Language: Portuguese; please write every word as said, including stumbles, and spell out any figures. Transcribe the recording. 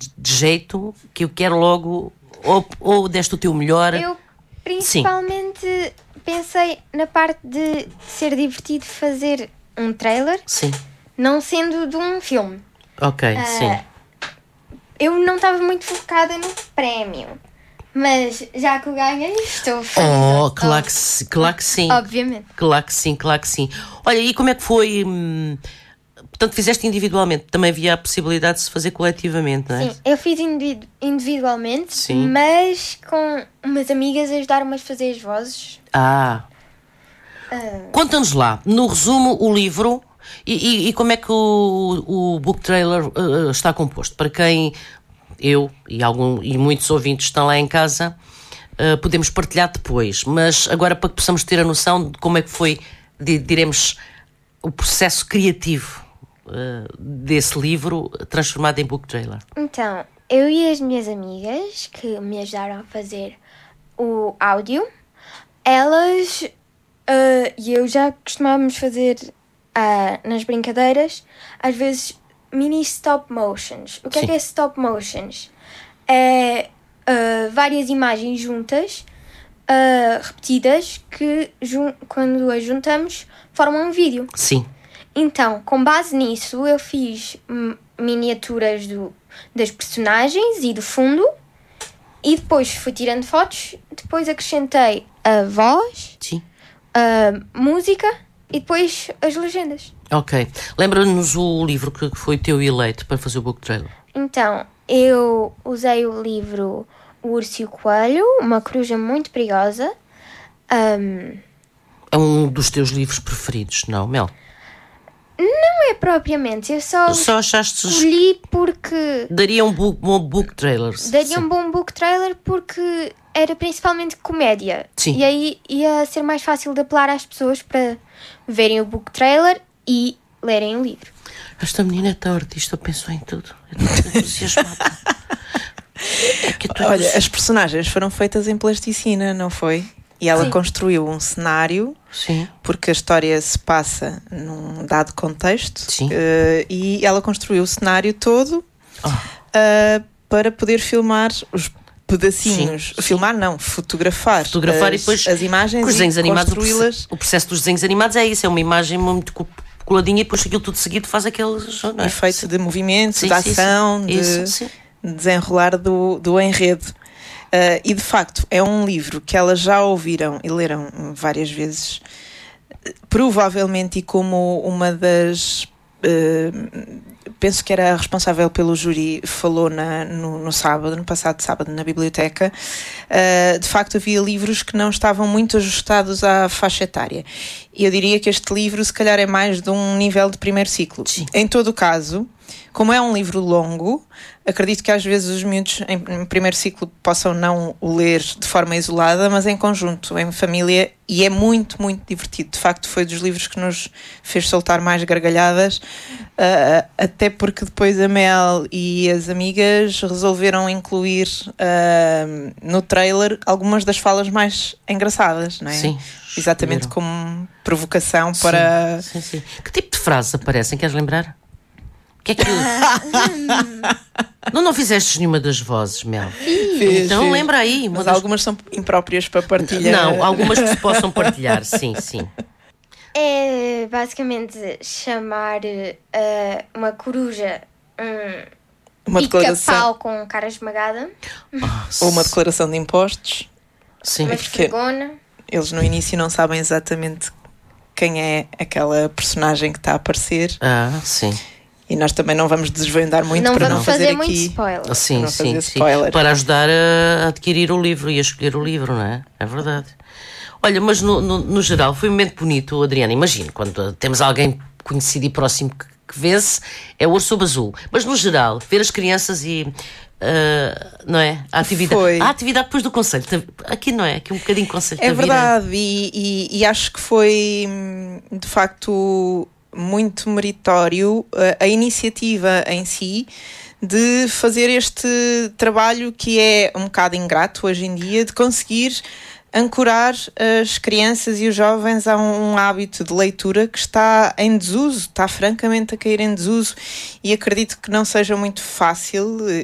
de jeito que eu quero logo, ou, ou deste o teu melhor? Eu principalmente Sim. pensei na parte de ser divertido fazer um trailer, Sim. não sendo de um filme. Ok, uh, sim. Eu não estava muito focada no prémio, mas já que eu ganhei, estou feliz. Oh, claro que, sim, claro que sim. Obviamente. Claro que sim, claro que sim. Olha, e como é que foi? Hum, portanto, fizeste individualmente. Também havia a possibilidade de se fazer coletivamente, não é? Sim, eu fiz individu- individualmente, sim. Mas com umas amigas ajudaram-me a fazer as vozes. Ah. Uh... Conta-nos lá, no resumo, o livro e, e, e como é que o, o book trailer uh, está composto. Para quem eu e, algum, e muitos ouvintes estão lá em casa, uh, podemos partilhar depois. Mas agora, para que possamos ter a noção de como é que foi, de, diremos, o processo criativo uh, desse livro transformado em book trailer. Então, eu e as minhas amigas que me ajudaram a fazer o áudio, elas uh, e eu já costumávamos fazer uh, nas brincadeiras, às vezes, mini stop motions. O que Sim. é que é stop motions? É uh, várias imagens juntas, uh, repetidas, que jun- quando as juntamos formam um vídeo. Sim. Então, com base nisso, eu fiz m- miniaturas do, das personagens e do fundo, e depois fui tirando fotos, depois acrescentei a voz, Sim. a música e depois as legendas. Ok. Lembra-nos o livro que foi teu eleito para fazer o book trailer. Então, eu usei o livro O Urso e o Coelho, uma coruja muito perigosa. Um... É um dos teus livros preferidos, não, Mel? Não é propriamente, eu só, só achaste escolhi porque... Daria um book, um book trailer. Daria Sim. um bom book trailer porque era principalmente comédia. Sim. E aí ia ser mais fácil de apelar às pessoas para verem o book trailer e lerem o livro. Esta menina é tão artista, pensou em tudo. Eu estou entusiasmada. É que tô... Olha, as personagens foram feitas em plasticina, não foi? E ela Sim. construiu um cenário, Sim. porque a história se passa num dado contexto, Sim. Uh, e ela construiu o cenário todo oh. uh, para poder filmar os pedacinhos. Sim. Filmar não, fotografar. Fotografar as, e depois as imagens os desenhos e animados, construí-las. O processo dos desenhos animados é isso, é uma imagem muito coladinha e depois aquilo tudo seguido faz aqueles... É? Efeito sim. de movimento, sim, de sim, ação, sim. de Isso, sim. desenrolar do, do enredo. Uh, e de facto é um livro que elas já ouviram e leram várias vezes, provavelmente, e como uma das uh, penso que era a responsável pelo júri falou na, no, no sábado, no passado sábado na biblioteca, uh, de facto havia livros que não estavam muito ajustados à faixa etária, e eu diria que este livro se calhar é mais de um nível de primeiro ciclo. Sim. Em todo o caso, como é um livro longo, acredito que às vezes os miúdos em, em primeiro ciclo possam não o ler de forma isolada, mas em conjunto, em família, e é muito, muito divertido. De facto, foi dos livros que nos fez soltar mais gargalhadas, uh, até porque depois a Mel e as amigas resolveram incluir uh, no trailer algumas das falas mais engraçadas, não é? Sim. Exatamente como provocação para... Sim, sim, sim. Que tipo de frases aparecem? Queres lembrar? Que é que eu... não, não fizeste nenhuma das vozes, Mel? Fiz, então fiz. lembra aí. Mas das... algumas são impróprias para partilhar. Não, algumas que se possam partilhar, sim, sim. É basicamente chamar uh, uma coruja um uma pica-pau com cara esmagada. Ou uma declaração de impostos. Sim. Uma esfregona. Eles no início não sabem exatamente quem é aquela personagem que está a aparecer. Ah, sim. E nós também não vamos desvendar muito não para não fazer, fazer aqui... muito spoiler. Sim, para sim, sim. Spoiler. Para ajudar a adquirir o livro e a escolher o livro, não é? É verdade. Olha, mas no, no, no geral foi um momento bonito, Adriana. Imagino, quando temos alguém conhecido e próximo que, que vê-se, é o Urso Azul. Mas no geral, ver as crianças e... Uh, não é? A atividade, foi. a atividade depois do conselho. Aqui não é? Aqui um bocadinho conselho. É verdade. E, e, e acho que foi, de facto... muito meritório a, a iniciativa em si de fazer este trabalho que é um bocado ingrato hoje em dia, de conseguir ancorar as crianças e os jovens a um, um hábito de leitura que está em desuso, está francamente a cair em desuso, e acredito que não seja muito fácil